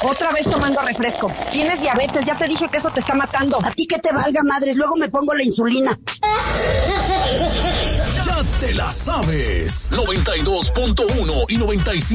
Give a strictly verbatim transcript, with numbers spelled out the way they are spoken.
Otra vez tomando refresco. Tienes diabetes, ya te dije que eso te está matando. A ti que te valga, madres, luego me pongo la insulina. Ya te la sabes. noventa y dos punto uno y noventa y cinco